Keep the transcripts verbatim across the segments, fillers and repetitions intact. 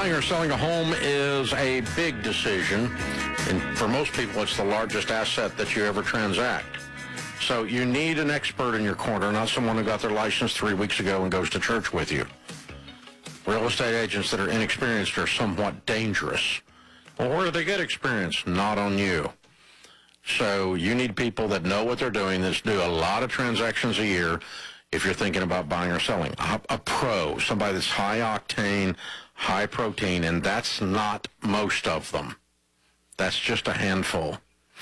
Buying or selling a home is a big decision, and for most people, it's the largest asset that you ever transact. So you need an expert in your corner, not someone who got their license three weeks ago and goes to church with you. Real estate agents that are inexperienced are somewhat dangerous. Well, where do they get experience? Not on you. So you need people that know what they're doing, that do a lot of transactions a year if you're thinking about buying or selling. A, a pro, somebody that's high octane, high protein, and that's not most of them. That's just a handful.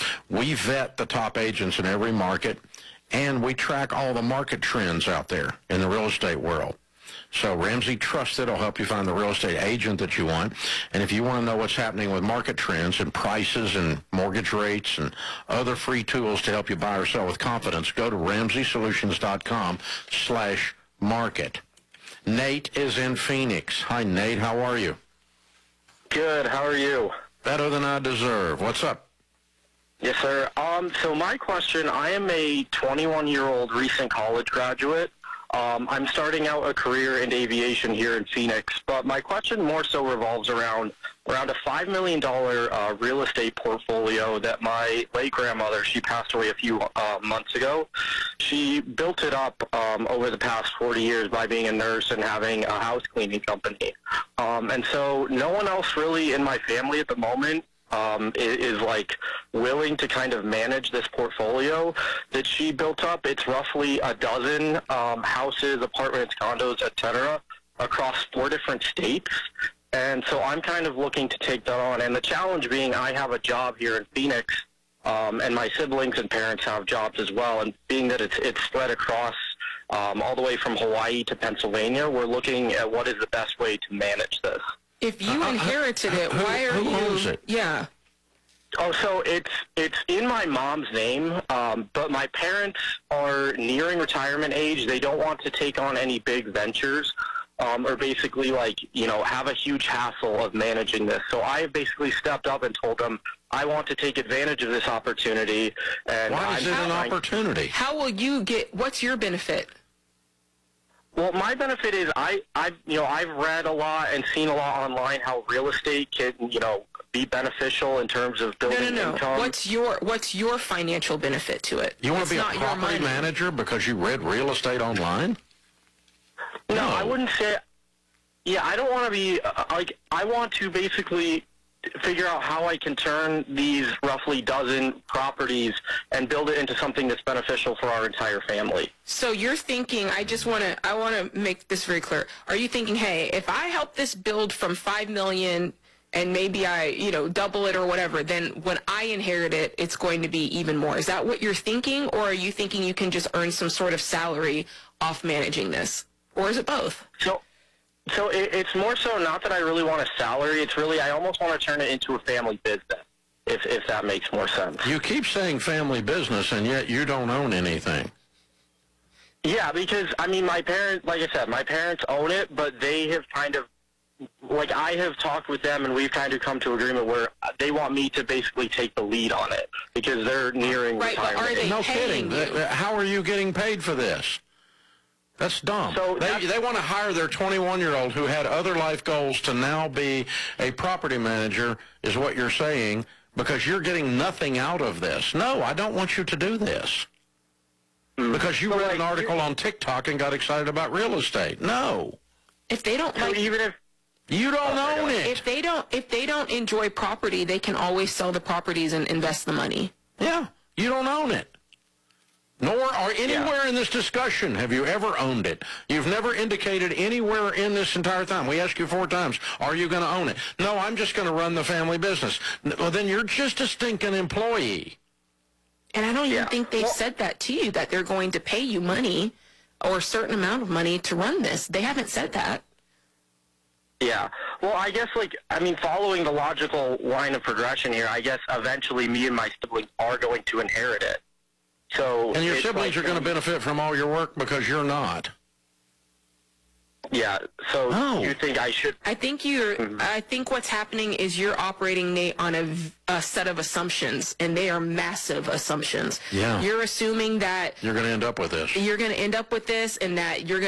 We vet the top agents in every market, and we track all the market trends out there in the real estate world. So Ramsey Trusted will help you find the real estate agent that you want. And if you want to know what's happening with market trends and prices and mortgage rates and other free tools to help you buy or sell with confidence, go to ramsey solutions dot com slash market. Nate is in Phoenix. Hi, Nate. How are you? Good. How are you? Better than I deserve. What's up? Yes, sir. Um, so my question, I am a twenty-one-year-old recent college graduate. Um, I'm starting out a career in aviation here in Phoenix, but my question more so revolves around around a five million dollars uh, real estate portfolio that my late grandmother, she passed away a few uh, months ago. She built it up um, over the past forty years by being a nurse and having a house cleaning company. Um, and so no one else really in my family at the moment Um, is, is like willing to kind of manage this portfolio that she built up. It's roughly a dozen um, houses, apartments, condos, et cetera, across four different states. And so I'm kind of looking to take that on. And the challenge being I have a job here in Phoenix, um, and my siblings and parents have jobs as well. And being that it's, it's spread across um, all the way from Hawaii to Pennsylvania, we're looking at what is the best way to manage this. If you uh, inherited it, who, why are who you... Who owns it? Yeah. Oh, so it's it's in my mom's name, um, but my parents are nearing retirement age. They don't want to take on any big ventures um, or basically, like, you know, have a huge hassle of managing this. So I have basically stepped up and told them I want to take advantage of this opportunity. And Why is I'm it an trying- opportunity? How will you get... What's your benefit? Well, my benefit is I, I've, you know, I've read a lot and seen a lot online how real estate can, you know, be beneficial in terms of building No, no, no. income. What's your What's your financial benefit to it? You want It's to be a not your property money. manager because you read real estate online? No, No. I wouldn't say. Yeah, I don't want to be uh, like. I want to basically figure out how I can turn these roughly dozen properties and build it into something that's beneficial for our entire family. So you're thinking, I just want to, I want to make this very clear. Are you thinking, hey, if I help this build from five million and maybe I, you know, double it or whatever, then when I inherit it, it's going to be even more. Is that what you're thinking? Or are you thinking you can just earn some sort of salary off managing this? Or is it both? So, so it, it's more so not that I really want a salary. It's really I almost want to turn it into a family business, if if that makes more sense. You keep saying family business, and yet you don't own anything. Yeah, because, I mean, my parents, like I said, my parents own it, but they have kind of, like, I have talked with them, and we've kind of come to agreement where they want me to basically take the lead on it, because they're nearing Right, but retirement. are they- age. No paying kidding. you. How are you getting paid for this? That's dumb. So they, that's- they want to hire their twenty-one-year-old who had other life goals to now be a property manager, is what you're saying, because you're getting nothing out of this. No, I don't want you to do this. Because you So, read like, an article on TikTok and got excited about real estate. No. If they don't So like... even if, You don't own it. If they don't, if they don't enjoy property, they can always sell the properties and invest the money. Yeah, you don't own it. Nor or anywhere in this discussion have you ever owned it. You've never indicated anywhere in this entire time. We asked you four times, are you going to own it? No, I'm just going to run the family business. Well, then you're just a stinking employee. And I don't even Yeah. think they've Well- said that to you, that they're going to pay you money or a certain amount of money to run this. They haven't said that. yeah. Well, I guess, like, I mean, following the logical line of progression here, I guess eventually me and my siblings are going to inherit it. So And your it's siblings like, are going to benefit from all your work because you're not. Yeah, so No. you think I should... I think you're, I think what's happening is you're operating, Nate, on a, v- a set of assumptions, and they are massive assumptions. Yeah. You're assuming that You're going to end up with this. you're going to end up with this and that you're going